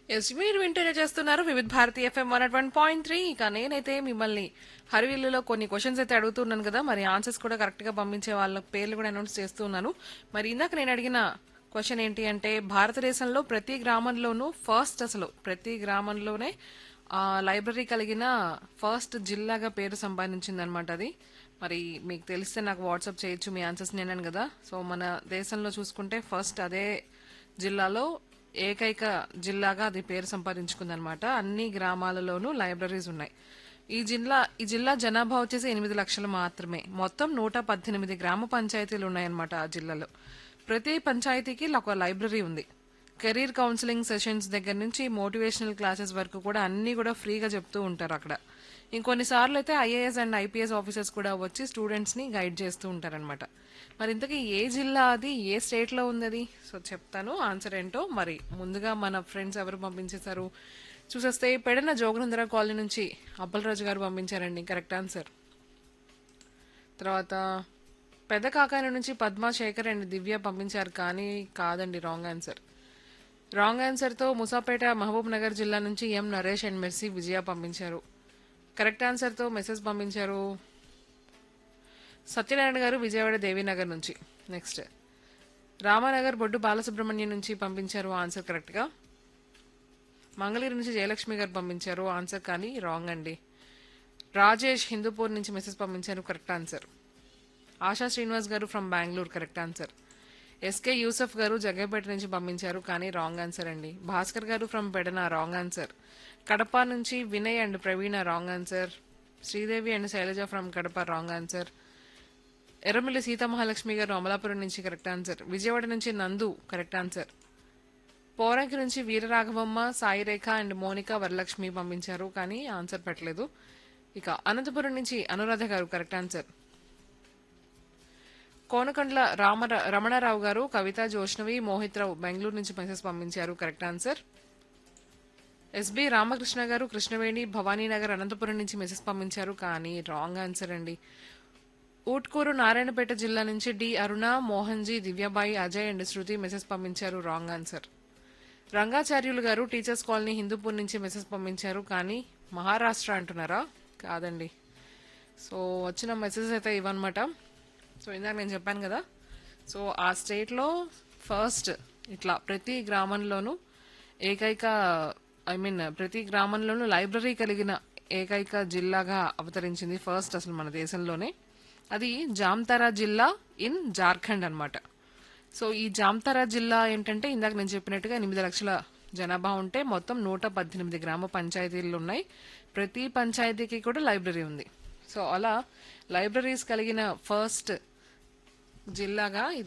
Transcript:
Yes మీరు వింటూనే చేస్తున్నారు వివిధ భారతి ఎఫ్ఎం 101.3. ఇక నేనైతే మిమ్మల్ని హరివిల్లులో కొన్ని క్వశ్చన్స్ అయితే అడుగుతున్నాను కదా, మరి ఆన్సర్స్ కూడా కరెక్ట్ గా పంపించే వాళ్ళ పేర్లు కూడా అనౌన్స్ చేస్తూ ఉన్నాను. మరి ఇందాక నేను అడిగిన క్వశ్చన్ ఏంటి అంటే, భారతదేశంలో ప్రతి గ్రామంలోనూ అసలు ప్రతి గ్రామంలోనే లైబ్రరీ కలిగిన ఫస్ట్ జిల్లాగా పేరు సంపాదించింది అనమాట అది. మరి మీకు తెలిస్తే నాకు వాట్సాప్ చేయొచ్చు మీ ఆన్సర్స్ నేనాను కదా. సో మన దేశంలో చూసుకుంటే ఫస్ట్ అదే జిల్లాలో ఏకైక జిల్లాగా అది పేరు సంపాదించుకుందనమాట. అన్ని గ్రామాలలోనూ లైబ్రరీస్ ఉన్నాయి. ఈ జిల్లా జనాభా వచ్చేసి 8 లక్షలు మాత్రమే. మొత్తం 118 గ్రామ పంచాయతీలు ఉన్నాయన్నమాట ఆ జిల్లాలో. ప్రతి పంచాయతీకి ఒక లైబ్రరీ ఉంది. కెరీర్ కౌన్సిలింగ్ సెషన్స్ దగ్గర నుంచి మోటివేషనల్ క్లాసెస్ వరకు కూడా అన్ని కూడా ఫ్రీగా చెప్తూ ఉంటారు అక్కడ. ఇంకొన్నిసార్లు అయితే ఐఏఎస్ అండ్ ఐపీఎస్ ఆఫీసర్స్ కూడా వచ్చి స్టూడెంట్స్ ని గైడ్ చేస్తూ ఉంటారనమాట. మరి ఇంతకీ ఏ జిల్లా అది, ఏ స్టేట్ లో ఉంది అది? సో చెప్తాను ఆన్సర్ ఏంటో. మరి ముందుగా మన ఫ్రెండ్స్ ఎవరు పంపించేశారు చూసేస్తే, పెడన జోగనందర కాలనీ నుంచి అప్పలరాజు గారు పంపించారండి కరెక్ట్ ఆన్సర్. తర్వాత పెద్ద కాకాని నుంచి పద్మా శేఖర్ అండ్ దివ్య పంపించారు, కానీ కాదండి, రాంగ్ ఆన్సర్. రాంగ్ ఆన్సర్ తో ముసాపేట మహబూబ్ నగర్ జిల్లా నుంచి ఎం నరేష్ అండ్ మెర్సీ విజయ పంపించారు. కరెక్ట్ ఆన్సర్ తో మెసేజ్ పంపించారు సత్యనారాయణ గారు విజయవాడ దేవీనగర్ నుంచి. నెక్స్ట్ రామానగర్ బొడ్డు బాలసుబ్రహ్మణ్యం నుంచి పంపించారు ఆన్సర్ కరెక్ట్ గా. మంగళగిరి నుంచి జయలక్ష్మి గారు పంపించారు ఆన్సర్, కానీ రాంగ్ అండి. రాజేష్ హిందూపూర్ నుంచి మెసేజ్ పంపించారు కరెక్ట్ ఆన్సర్. ఆశా శ్రీనివాస్ గారు from Bengaluru correct answer. SK Yusuf గారు జగ్గైపేట నుంచి పంపించారు, కానీ రాంగ్ ఆన్సర్ అండి. భాస్కర్ గారు from Pedana wrong answer. Kadapa నుంచి Vinay and Praveena wrong answer. Sridevi and Shailaja from Kadapa wrong answer. Erramilli Sitamahalakshmi గారు అమలాపురం నుంచి కరెక్ట్ ఆన్సర్. విజయవాడ నుంచి నందు కరెక్ట్ ఆన్సర్. పోరంకి నుంచి వీరరాఘవమ్మ, సాయిరేఖ అండ్ మోనిక వరలక్ష్మి పంపించారు, కానీ ఆన్సర్ పెట్టలేదు. ఇక అనంతపురం నుంచి అనురాధ గారు కరెక్ట్ ఆన్సర్. కోనకండ్ల రమణారావు గారు, కవిత, జోష్నవి, మోహిత్ రావు బెంగళూరు నుంచి మెసేజ్ పంపించారు కరెక్ట్ ఆన్సర్. ఎస్బి రామకృష్ణ గారు కృష్ణవేణి భవానీనగర్ అనంతపురం నుంచి మెసేజ్ పంపించారు, కానీ రాంగ్ ఆన్సర్ అండి. ఊట్కూరు నారాయణపేట జిల్లా నుంచి D Aruna, Mohanji, Divya Bai, Ajay and Shruti message పంపించారు, రాంగ్ ఆన్సర్. రంగాచార్యులు గారు టీచర్స్ కాలనీ హిందూపూర్ నుంచి మెసేజ్ పంపించారు, కానీ మహారాష్ట్ర అంటున్నారా? కాదండి. సో వచ్చిన మెసేజెస్ అయితే ఇవన్నమాట. సో ఇందాక నేను చెప్పాను కదా, సో ఆ స్టేట్లో ఫస్ట్ ఇట్లా ప్రతి గ్రామంలోనూ ఏకైక ప్రతి గ్రామంలోనూ లైబ్రరీ కలిగిన ఏకైక జిల్లాగా అవతరించింది ఫస్ట్ అసలు మన దేశంలోనే. అది జామ్తారా జిల్లా ఇన్ జార్ఖండ్ అన్నమాట. సో ఈ జామ్తారా జిల్లా ఏంటంటే, ఇందాక నేను చెప్పినట్టుగా 8 లక్షల జనాభా ఉంటే మొత్తం 118 గ్రామ పంచాయతీలు ఉన్నాయి. ప్రతి పంచాయతీకి కూడా లైబ్రరీ ఉంది. సో అలా లైబ్రరీస్ కలిగిన ఫస్ట్ జిల్లాగా